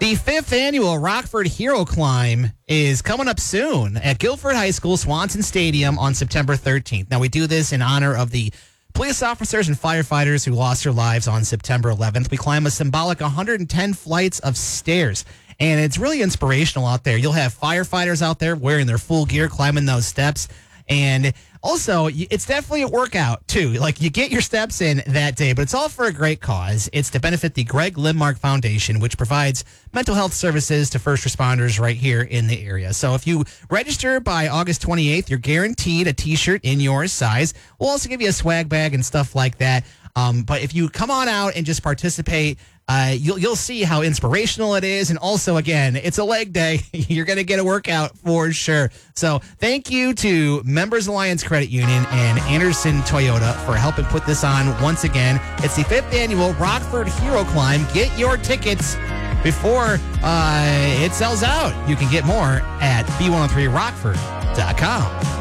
The 5th annual Rockford Hero Climb is coming up soon at Guilford High School, Swanson Stadium on September 13th. Now, we do this in honor of the police officers and firefighters who lost their lives on September 11th. We climb a symbolic 110 flights of stairs, and it's really inspirational out there. You'll have firefighters out there wearing their full gear climbing those steps. And also, it's definitely a workout, too. Like, you get your steps in that day, but it's all for a great cause. It's to benefit the Greg Lindmark Foundation, which provides mental health services to first responders right here in the area. So if you register by August 28th, you're guaranteed a T-shirt in your size. We'll also give you a swag bag and stuff like that. But if you come on out and just participate, you'll see how inspirational it is. And also, again, it's a leg day. You're going to get a workout for sure. So thank you to Members Alliance Credit Union and Anderson Toyota for helping put this on once again. It's the 5th annual Rockford Hero Climb. Get your tickets before it sells out. You can get more at b103rockford.com.